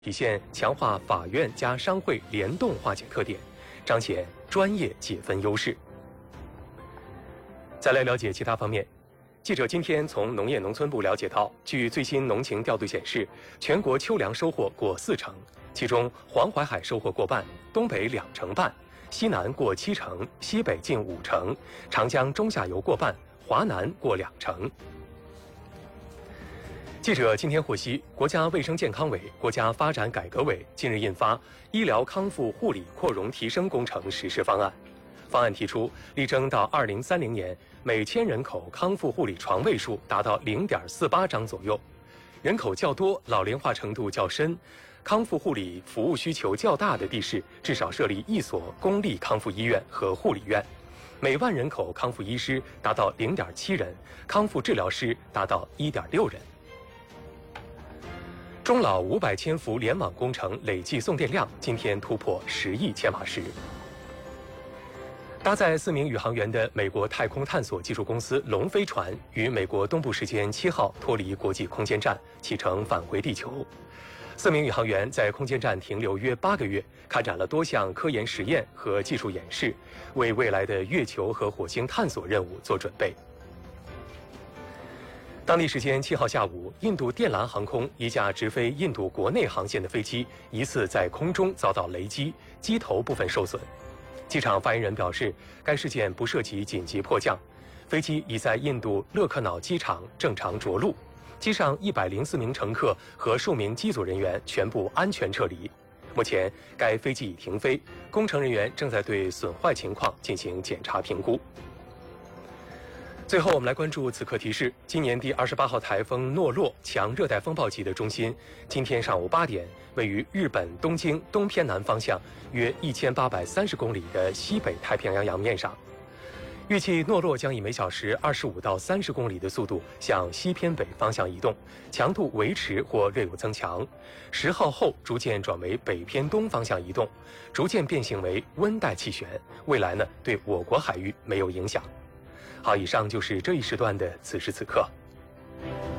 体现强化法院加商会联动化解特点，彰显专业解分优势。再来了解其他方面。记者今天从农业农村部了解到，据最新农情调度显示，全国秋粮收获过40%，其中黄淮海收获过半，东北2成半，西南过7成，西北近5成，长江中下游过半，华南过2成。记者今天获悉，国家卫生健康委、国家发展改革委近日印发《医疗康复护理扩容提升工程实施方案》。方案提出，力争到2030年，每1000人口康复护理床位数达到0.48张左右。人口较多、老龄化程度较深、康复护理服务需求较大的地市，至少设立1所公立康复医院和护理院。每万人口康复医师达到0.7人，康复治疗师达到1.6人。中老500千伏联网工程累计送电量今天突破10亿千瓦时。搭载4名宇航员的美国太空探索技术公司龙飞船于美国东部时间7号脱离国际空间站，启程返回地球。4名宇航员在空间站停留约8个月，开展了多项科研实验和技术演示，为未来的月球和火星探索任务做准备。当地时间7号下午，印度电缆航空一架直飞印度国内航线的飞机疑似在空中遭到雷击，机头部分受损。机场发言人表示，该事件不涉及紧急迫降，飞机已在印度勒克瑙机场正常着陆，机上104名乘客和数名机组人员全部安全撤离。目前，该飞机已停飞，工程人员正在对损坏情况进行检查评估。最后，我们来关注此刻提示：今年第28号台风诺洛强热带风暴级的中心，今天上午8点，位于日本东京东偏南方向约1830公里的西北太平洋洋面上。预计诺洛将以每小时25到30公里的速度向西偏北方向移动，强度维持或略有增强。10号后逐渐转为北偏东方向移动，逐渐变形为温带气旋。未来呢，对我国海域没有影响。好，以上就是这一时段的此时此刻。